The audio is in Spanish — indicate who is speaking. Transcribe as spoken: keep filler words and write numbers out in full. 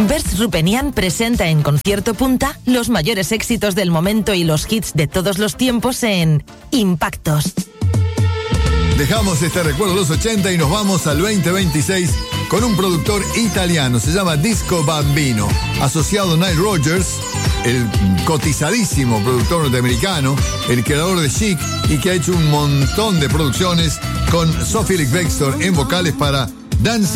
Speaker 1: Berz Rupenian presenta en Concierto Punta los mayores éxitos del momento y los hits de todos los tiempos en Impactos.
Speaker 2: Dejamos este recuerdo de los ochenta y nos vamos al veinte veintiséis con un productor italiano, se llama Disco Bambino, asociado a Nile Rodgers, el cotizadísimo productor norteamericano, el creador de Chic y que ha hecho un montón de producciones con Sophie Ellis-Bextor en vocales para Dancing